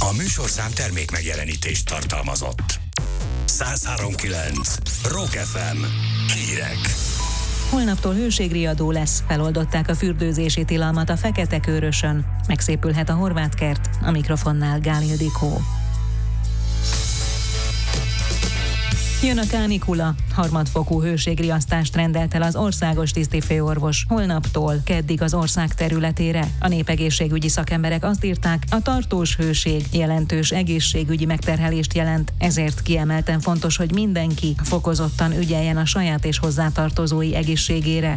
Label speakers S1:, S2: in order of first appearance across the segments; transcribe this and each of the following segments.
S1: A műsorszám termék megjelenítést tartalmazott. 103.9 Rock FM. Hírek.
S2: Holnaptól hőségriadó lesz, feloldották a fürdőzési tilalmat a Fekete-Körösön. Megszépülhet a Horváth-kert, a mikrofonnál Gál Ildikó. Jön a kánikula, harmadfokú hőségriasztást rendelt el az országos tisztifőorvos holnaptól keddig az ország területére. A népegészségügyi szakemberek azt írták, a tartós hőség jelentős egészségügyi megterhelést jelent, ezért kiemelten fontos, hogy mindenki fokozottan ügyeljen a saját és hozzátartozói egészségére.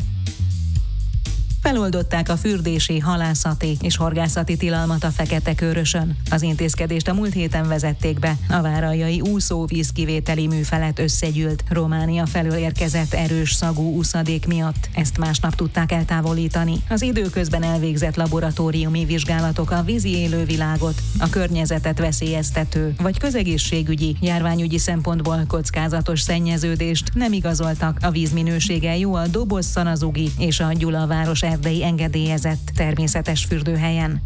S2: Feloldották a fürdési, halászati és horgászati tilalmat a Fekete-Körösön. Az intézkedést a múlt héten vezették be. A váraljai úszóvízkivételi mű felett összegyűlt Románia felől érkezett erős szagú úszadék miatt. Ezt másnap tudták eltávolítani. Az időközben elvégzett laboratóriumi vizsgálatok a vízi élővilágot, a környezetet veszélyeztető vagy közegészségügyi, járványügyi szempontból kockázatos szennyeződést nem igazoltak. A víz minősége jó a Doboz-Szanazugi és a Gyulaváros erdei engedélyezett természetes fürdőhelyen.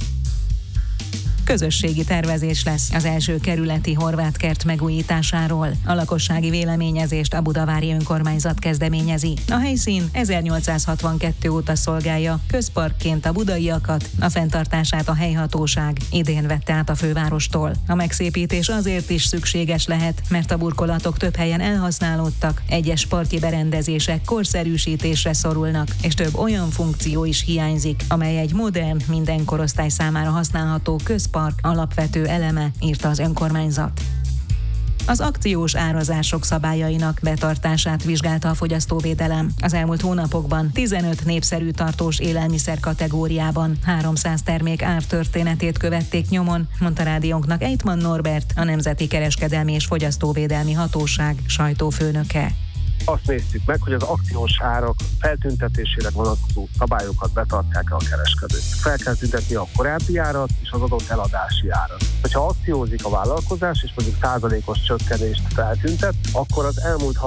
S2: Közösségi tervezés lesz az első kerületi Horváth-kert megújításáról. A lakossági véleményezést a budavári önkormányzat kezdeményezi. A helyszín 1862 óta szolgálja közparkként a budaiakat, a fenntartását a helyhatóság idén vette át a fővárostól. A megszépítés azért is szükséges lehet, mert a burkolatok több helyen elhasználódtak, egyes parki berendezések korszerűsítésre szorulnak, és több olyan funkció is hiányzik, amely egy modern, minden korosztály számára használható közpark alapvető eleme, írta az önkormányzat. Az akciós árazások szabályainak betartását vizsgálta a fogyasztóvédelem. Az elmúlt hónapokban 15 népszerű tartós élelmiszer kategóriában 300 termék ártörténetét követték nyomon, mondta rádiónknak Ejtman Norbert, a Nemzeti Kereskedelmi és Fogyasztóvédelmi Hatóság sajtófőnöke.
S3: Azt néztük meg, hogy az akciós árak feltüntetésére vonatkozó szabályokat betartják a kereskedők. Fel kell tüntetni a korábbi árat és az adott eladási árat. Ha akciózik a vállalkozás és mondjuk 100%-os csökkenést feltüntet, akkor az elmúlt